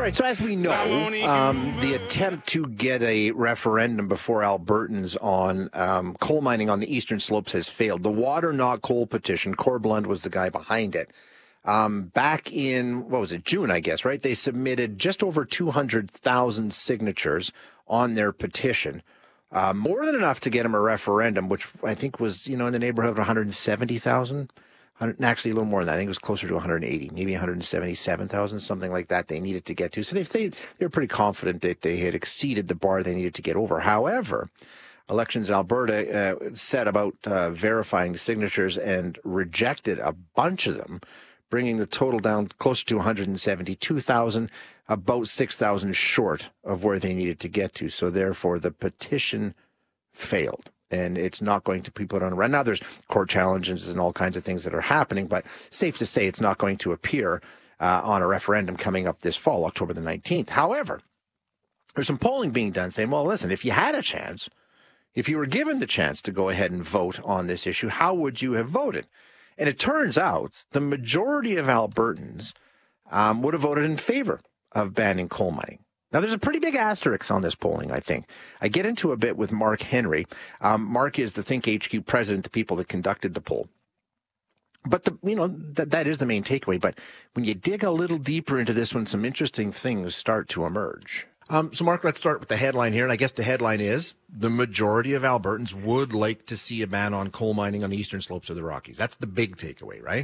right, so as we know, the attempt to get a referendum before Albertans on coal mining on the eastern slopes has failed. The Water Not Coal petition, Corblund was the guy behind it. Back in, June, I guess, right? They submitted just over 200,000 signatures on their petition. More than enough to get him a referendum, which I think was, in the neighborhood of 170,000. Actually, a little more than that. I think it was closer to 180, maybe 177,000, something like that they needed to get to. So they were pretty confident that they had exceeded the bar they needed to get over. However, Elections Alberta set about verifying the signatures and rejected a bunch of them, bringing the total down closer to 172,000, about 6,000 short of where they needed to get to. So therefore, the petition failed. And it's not going to be put on a run. Now, there's court challenges and all kinds of things that are happening, but safe to say it's not going to appear on a referendum coming up this fall, October the 19th. However, there's some polling being done saying, well, listen, if you had a chance, if you were given the chance to go ahead and vote on this issue, how would you have voted? And it turns out the majority of Albertans would have voted in favor of banning coal mining. Now, there's a pretty big asterisk on this polling, I think. I get into a bit with Mark Henry. Mark is the Think HQ president, the people that conducted the poll. But, that is the main takeaway. But when you dig a little deeper into this one, some interesting things start to emerge. So, Mark, let's start with the headline here. And I guess the headline is the majority of Albertans would like to see a ban on coal mining on the eastern slopes of the Rockies. That's the big takeaway, right?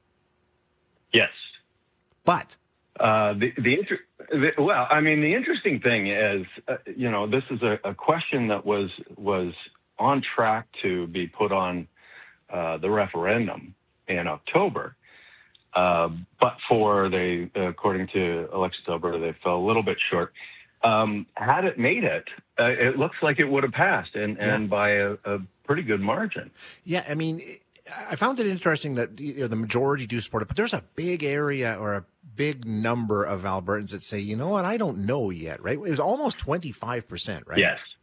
Yes. But the interesting thing is, this is a question that was on track to be put on the referendum in October, but according to Elections Alberta, they fell a little bit short. Had it made it, it looks like it would have passed, and by a pretty good margin. Yeah, I mean, I found it interesting that the majority do support it, but there's a big area or a big number of Albertans that say, you know what, I don't know yet, right? It was almost 25%, right?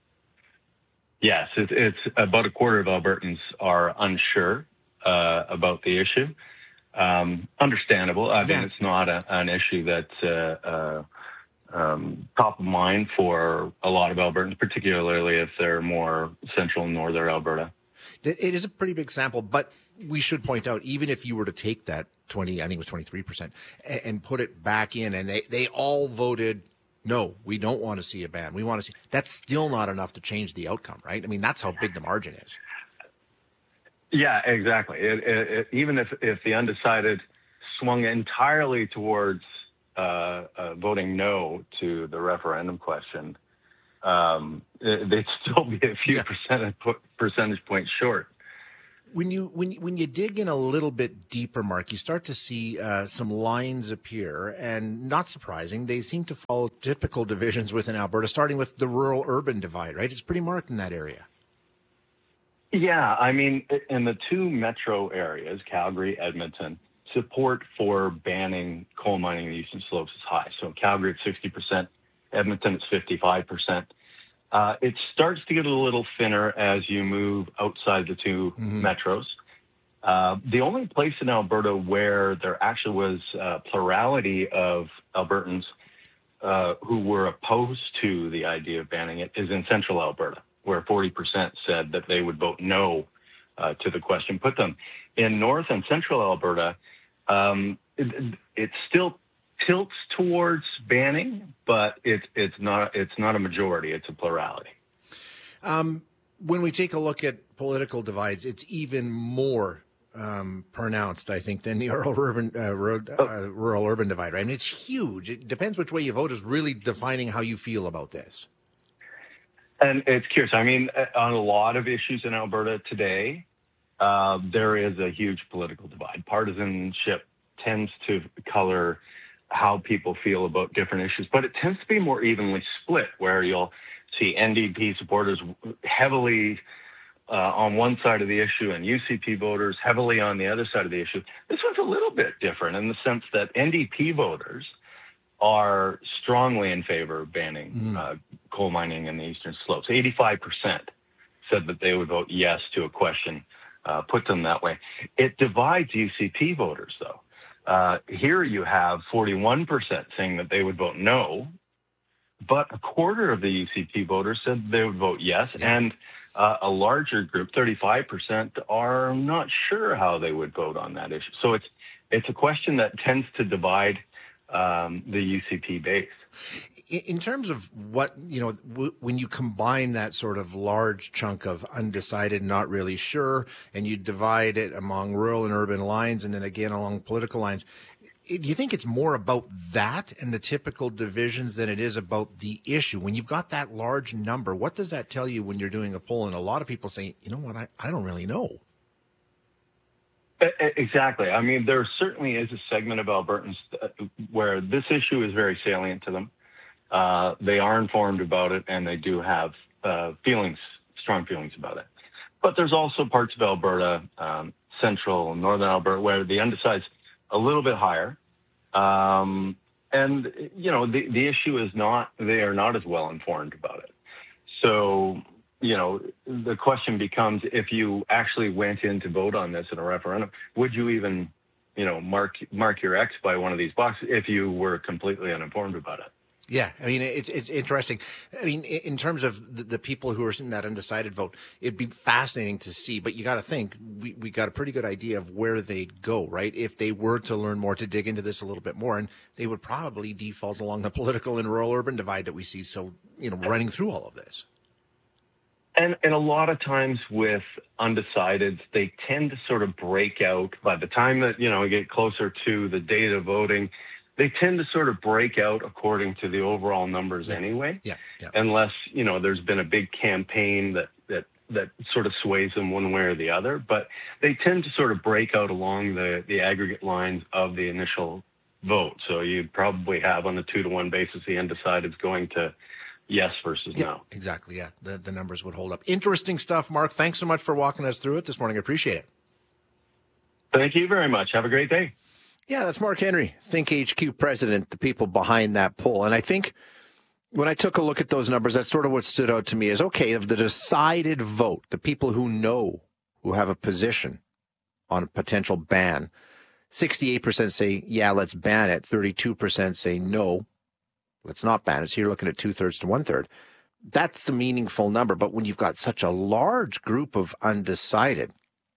Yes, it's about a quarter of Albertans are unsure about the issue. Understandable. I mean, it's not an issue that's top of mind for a lot of Albertans, particularly if they're more central and northern Alberta. It is a pretty big sample, but we should point out, even if you were to take that 20, I think it was 23%, and put it back in, and they all voted, no, we don't want to see a ban. We want to see, that's still not enough to change the outcome, right? I mean, that's how big the margin is. Yeah, exactly. Even if the undecided swung entirely towards voting no to the referendum question, they'd still be a few percentage points short. When you dig in a little bit deeper, Mark, you start to see some lines appear, and not surprising, they seem to follow typical divisions within Alberta, starting with the rural-urban divide, right? It's pretty marked in that area. Yeah, I mean, in the two metro areas, Calgary, Edmonton, support for banning coal mining in the eastern slopes is high. So Calgary at 60%, Edmonton it's 55%. It starts to get a little thinner as you move outside the two metros. The only place in Alberta where there actually was a plurality of Albertans who were opposed to the idea of banning it is in central Alberta, where 40% said that they would vote no to the question put them. In north and central Alberta, it still tilts towards banning, but it's not a majority. It's a plurality. When we take a look at political divides, it's even more pronounced, I think, than the rural-urban divide. Right? I mean, it's huge. It depends which way you vote is really defining how you feel about this. And it's curious. I mean, on a lot of issues in Alberta today, there is a huge political divide. Partisanship tends to color how people feel about different issues, but it tends to be more evenly split, where you'll see NDP supporters heavily on one side of the issue and UCP voters heavily on the other side of the issue. This one's a little bit different in the sense that NDP voters are strongly in favor of banning coal mining in the eastern slopes. 85% said that they would vote yes to a question put them that way. It divides UCP voters, though. Here you have 41% saying that they would vote no, but a quarter of the UCP voters said they would vote yes, and a larger group, 35%, are not sure how they would vote on that issue. So it's a question that tends to divide the UCP base. In terms of what, when you combine that sort of large chunk of undecided, not really sure, and you divide it among rural and urban lines and then again along political lines, do you think it's more about that and the typical divisions than it is about the issue? When you've got that large number, what does that tell you when you're doing a poll? And a lot of people say, you know what, I don't really know. Exactly. I mean, there certainly is a segment of Albertans where this issue is very salient to them. They are informed about it, and they do have strong feelings about it. But there's also parts of Alberta, central and northern Alberta, where the undecided's a little bit higher. And, the issue is they are not as well informed about it. So, the question becomes, if you actually went in to vote on this in a referendum, would you even, mark your X by one of these boxes if you were completely uninformed about it? Yeah, I mean, it's interesting. I mean, in terms of the people who are in that undecided vote, it'd be fascinating to see. But you got to think, we got a pretty good idea of where they'd go, right? If they were to learn more, to dig into this a little bit more, and they would probably default along the political and rural-urban divide that we see. So, running through all of this. And a lot of times with undecideds, they tend to sort of break out by the time that, we get closer to the date of voting. They tend to sort of break out according to the overall numbers anyway, unless, there's been a big campaign that sort of sways them one way or the other. But they tend to sort of break out along the aggregate lines of the initial vote. So you'd probably have on the 2-to-1 basis the undecideds going to yes versus no. Exactly, yeah. The numbers would hold up. Interesting stuff, Mark. Thanks so much for walking us through it this morning. I appreciate it. Thank you very much. Have a great day. Yeah, that's Mark Henry, Think HQ president, the people behind that poll. And I think when I took a look at those numbers, that's sort of what stood out to me is, okay, of the decided vote, the people who know, who have a position on a potential ban, 68% say, yeah, let's ban it. 32% say, no, let's not ban it. So you're looking at 2/3 to 1/3. That's a meaningful number. But when you've got such a large group of undecided,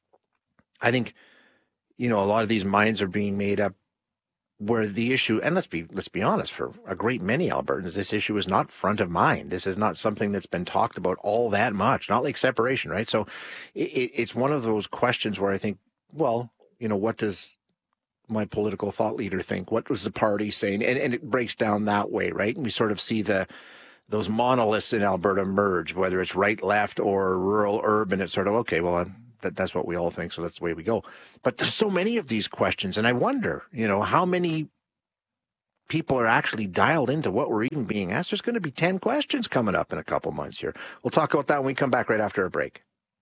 I think, a lot of these minds are being made up where the issue, and let's be honest, for a great many Albertans, this issue is not front of mind. This is not something that's been talked about all that much, not like separation, right? So it's one of those questions where I think, well, what does my political thought leader think? What was the party saying? And it breaks down that way, right? And we sort of see those monoliths in Alberta merge, whether it's right, left, or rural, urban. It's sort of, okay, well, that's what we all think, so that's the way we go. But there's so many of these questions, and I wonder, how many people are actually dialed into what we're even being asked. There's going to be 10 questions coming up in a couple months here. We'll talk about that when we come back right after a break.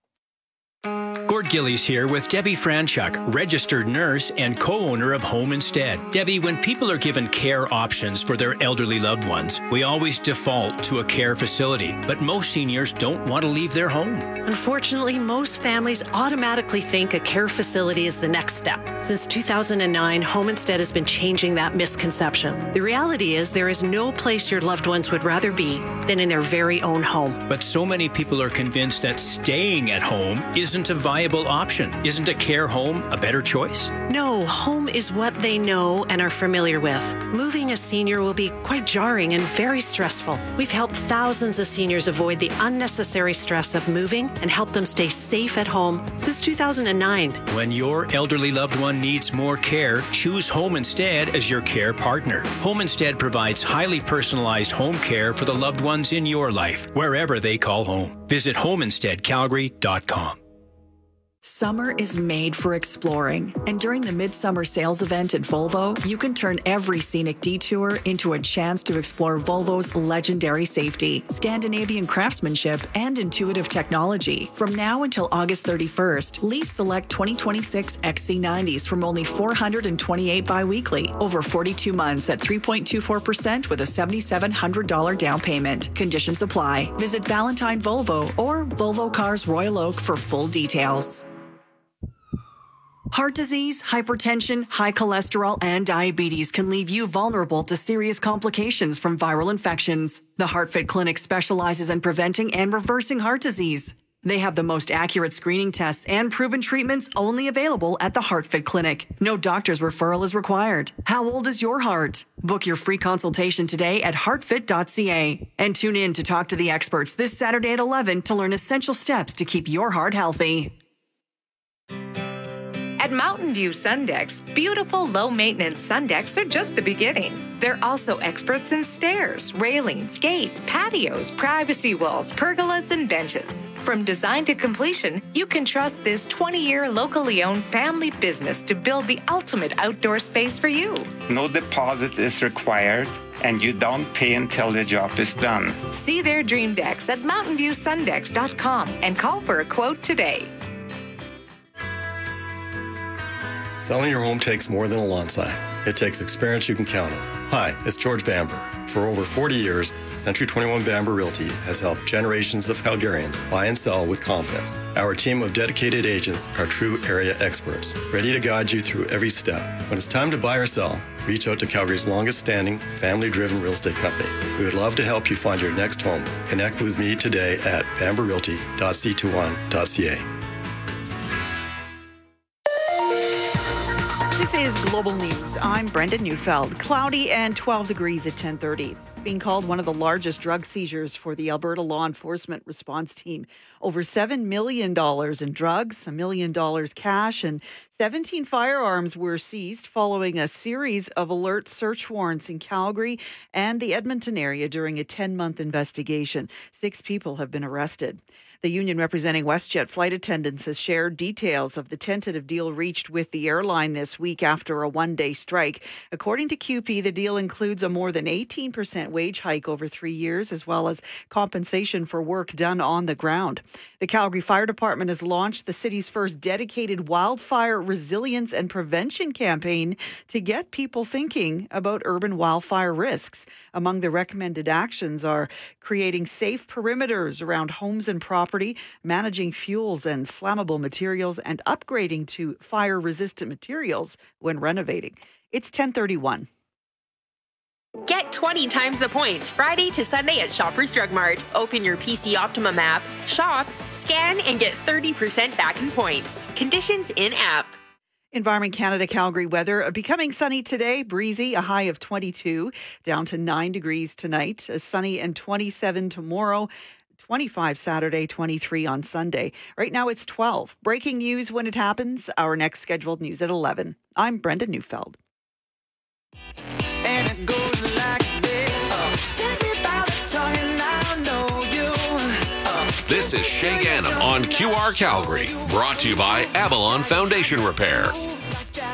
Gord Gillies here with Debbie Franchuk, registered nurse and co-owner of Home Instead. Debbie, when people are given care options for their elderly loved ones, we always default to a care facility, but most seniors don't want to leave their home. Unfortunately, most families automatically think a care facility is the next step. Since 2009, Home Instead has been changing that misconception. The reality is there is no place your loved ones would rather be than in their very own home. But so many people are convinced that staying at home isn't a viable option. Isn't a care home a better choice? No, home is what they know and are familiar with. Moving a senior will be quite jarring and very stressful. We've helped thousands of seniors avoid the unnecessary stress of moving and help them stay safe at home since 2009. When your elderly loved one needs more care, choose Home Instead as your care partner. Home Instead provides highly personalized home care for the loved ones in your life, wherever they call home. Visit homeinsteadcalgary.com. Summer is made for exploring, and during the Midsummer Sales event at Volvo, you can turn every scenic detour into a chance to explore Volvo's legendary safety, Scandinavian craftsmanship, and intuitive technology. From now until August 31st, lease select 2026 XC90s from only $428 biweekly, over 42 months at 3.24% with a $7,700 down payment. Conditions apply. Visit Valentine Volvo or Volvo Cars Royal Oak for full details. Heart disease, hypertension, high cholesterol, and diabetes can leave you vulnerable to serious complications from viral infections. The HeartFit Clinic specializes in preventing and reversing heart disease. They have the most accurate screening tests and proven treatments only available at the HeartFit Clinic. No doctor's referral is required. How old is your heart? Book your free consultation today at heartfit.ca. And tune in to talk to the experts this Saturday at 11 to learn essential steps to keep your heart healthy. At Mountain View Sundecks, beautiful low-maintenance Sundecks are just the beginning. They're also experts in stairs, railings, gates, patios, privacy walls, pergolas, and benches. From design to completion, you can trust this 20-year locally owned family business to build the ultimate outdoor space for you. No deposit is required, and you don't pay until the job is done. See their dream decks at mountainviewsundecks.com and call for a quote today. Selling your home takes more than a lawn sign. It takes experience you can count on. Hi, it's George Bamber. For over 40 years, Century 21 Bamber Realty has helped generations of Calgarians buy and sell with confidence. Our team of dedicated agents are true area experts, ready to guide you through every step. When it's time to buy or sell, reach out to Calgary's longest-standing, family-driven real estate company. We would love to help you find your next home. Connect with me today at bamberrealty.c21.ca. This is Global News. I'm Brenda Neufeld. Cloudy and 12 degrees at 10:30. It's being called one of the largest drug seizures for the Alberta Law Enforcement Response Team. Over $7 million in drugs, $1 million cash, and 17 firearms were seized following a series of alert search warrants in Calgary and the Edmonton area during a 10-month investigation. 6 people have been arrested. The union representing WestJet flight attendants has shared details of the tentative deal reached with the airline this week after a one-day strike. According to CUPE, the deal includes a more than 18% wage hike over 3 years, as well as compensation for work done on the ground. The Calgary Fire Department has launched the city's first dedicated wildfire resilience and prevention campaign to get people thinking about urban wildfire risks. Among the recommended actions are creating safe perimeters around homes and property, managing fuels and flammable materials, and upgrading to fire-resistant materials when renovating. It's 10:31. Get 20 times the points Friday to Sunday at Shoppers Drug Mart. Open your PC Optimum app, shop, scan, and get 30% back in points. Conditions in-app. Environment Canada Calgary weather becoming sunny today, breezy, a high of 22, down to 9 degrees tonight, sunny and 27 tomorrow. 25 Saturday, 23 on Sunday. Right now it's 12. Breaking news when it happens. Our next scheduled news at 11. I'm Brenda Neufeld. And it goes like this. Tell me about it, talking, I know you. This is Shay Gannam on QR Calgary, brought to you by Avalon Foundation Repairs.